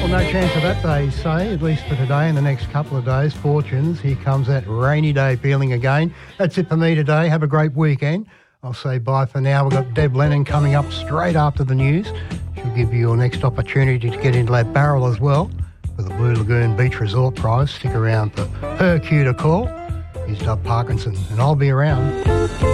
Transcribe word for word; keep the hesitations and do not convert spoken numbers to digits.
Well, no chance of that, they say, at least for today and the next couple of days. Fortunes, here comes that rainy day feeling again. That's it for me today. Have a great weekend. I'll say bye for now. We've got Deb Lennon coming up straight after the news. She'll give you your next opportunity to get into that barrel as well for the Blue Lagoon Beach Resort Prize. Stick around for her cue to call. Here's Doug Parkinson, and I'll be around.